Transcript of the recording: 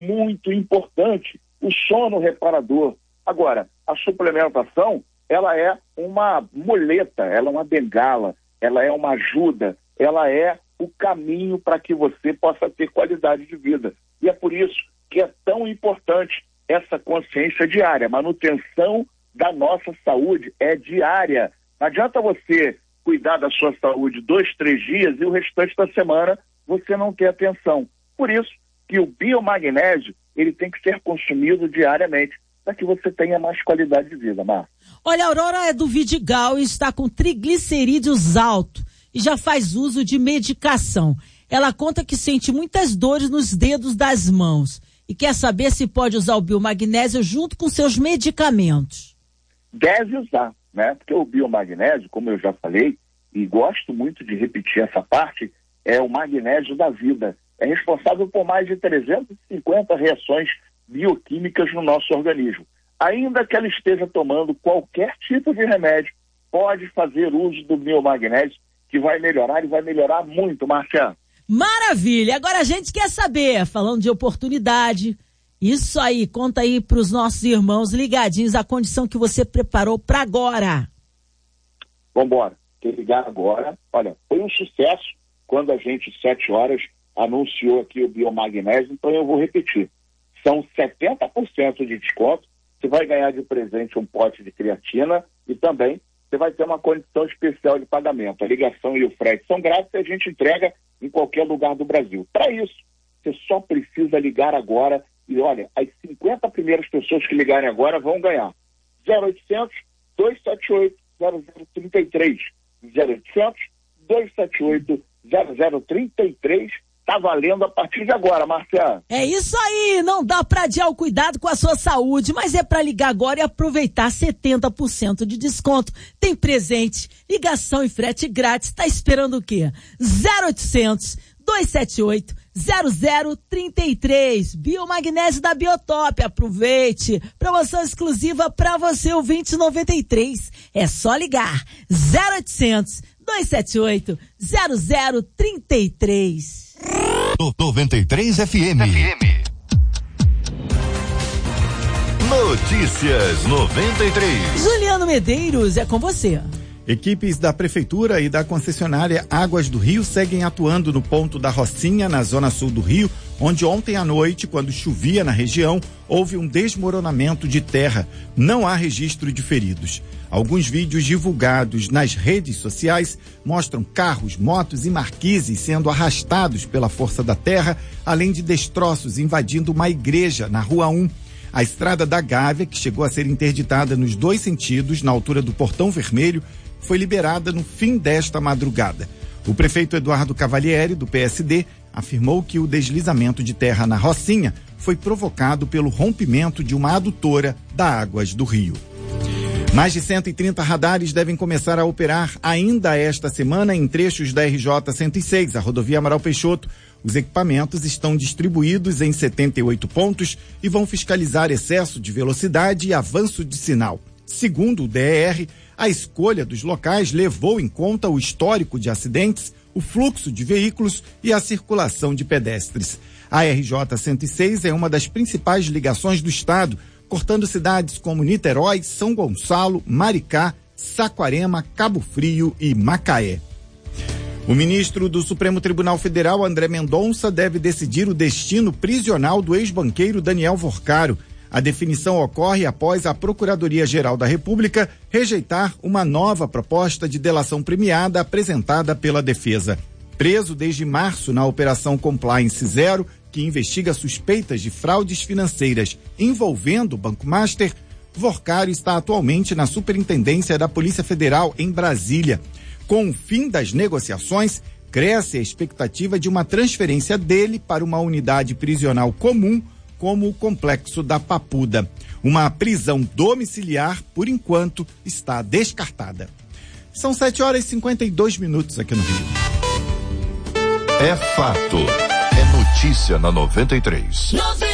muito importante, o sono reparador. Agora, a suplementação, ela é uma muleta, ela é uma bengala, ela é uma ajuda, ela é o caminho para que você possa ter qualidade de vida. E é por isso que é tão importante essa consciência diária. A manutenção da nossa saúde é diária. Não adianta você cuidar da sua saúde 2, 3 dias e o restante da semana você não ter atenção. Por isso que o biomagnésio, ele tem que ser consumido diariamente para que você tenha mais qualidade de vida, Márcio. Olha, a Aurora é do Vidigal e está com triglicerídeos altos e já faz uso de medicação. Ela conta que sente muitas dores nos dedos das mãos e quer saber se pode usar o biomagnésio junto com seus medicamentos. Deve usar, né? Porque o biomagnésio, como eu já falei, e gosto muito de repetir essa parte, é o magnésio da vida. É responsável por mais de 350 reações bioquímicas no nosso organismo. Ainda que ela esteja tomando qualquer tipo de remédio, pode fazer uso do biomagnésio, que vai melhorar e vai melhorar muito, Marcia. Maravilha! Agora a gente quer saber, falando de oportunidade, isso aí, conta aí para os nossos irmãos ligadinhos a condição que você preparou para agora. Vambora, quem ligar agora, olha, foi um sucesso quando a gente, 7 horas, anunciou aqui o biomagnésio, então eu vou repetir. São 70% de desconto, você vai ganhar de presente um pote de creatina e também você vai ter uma condição especial de pagamento. A ligação e o frete são grátis e a gente entrega em qualquer lugar do Brasil. Para isso, você só precisa ligar agora e olha, as 50 primeiras pessoas que ligarem agora vão ganhar 0800 278 0033 0800 278 0033. Tá valendo a partir de agora, Marcia. É isso aí, não dá pra adiar o cuidado com a sua saúde, mas é pra ligar agora e aproveitar 70% de desconto. Tem presente, ligação e frete grátis, tá esperando o quê? 0800 278 0033, biomagnésio da Biotop, aproveite, promoção exclusiva pra você, o 2093, é só ligar, 0800 278 0033. 93 FM. Notícias 93. Juliano Medeiros, é com você. Equipes da Prefeitura e da concessionária Águas do Rio seguem atuando no ponto da Rocinha, na zona sul do Rio, onde ontem à noite, quando chovia na região, houve um desmoronamento de terra. Não há registro de feridos. Alguns vídeos divulgados nas redes sociais mostram carros, motos e marquises sendo arrastados pela força da terra, além de destroços invadindo uma igreja na Rua 1. A estrada da Gávea, que chegou a ser interditada nos 2 sentidos, na altura do Portão Vermelho, foi liberada no fim desta madrugada. O prefeito Eduardo Cavalieri, do PSD, afirmou que o deslizamento de terra na Rocinha foi provocado pelo rompimento de uma adutora da Águas do Rio. Mais de 130 radares devem começar a operar ainda esta semana em trechos da RJ-106, a rodovia Amaral Peixoto. Os equipamentos estão distribuídos em 78 pontos e vão fiscalizar excesso de velocidade e avanço de sinal. Segundo o DER, a escolha dos locais levou em conta o histórico de acidentes, o fluxo de veículos e a circulação de pedestres. A RJ-106 é uma das principais ligações do estado, cortando cidades como Niterói, São Gonçalo, Maricá, Saquarema, Cabo Frio e Macaé. O ministro do Supremo Tribunal Federal, André Mendonça, deve decidir o destino prisional do ex-banqueiro Daniel Vorcaro. A definição ocorre após a Procuradoria-Geral da República rejeitar uma nova proposta de delação premiada apresentada pela defesa. Preso desde março na Operação Compliance Zero, que investiga suspeitas de fraudes financeiras envolvendo o Banco Master, Vorcaro está atualmente na Superintendência da Polícia Federal em Brasília. Com o fim das negociações, cresce a expectativa de uma transferência dele para uma unidade prisional comum, como o Complexo da Papuda. Uma prisão domiciliar, por enquanto, está descartada. São 7 horas e 52 minutos aqui no Rio. É fato. É notícia na 93.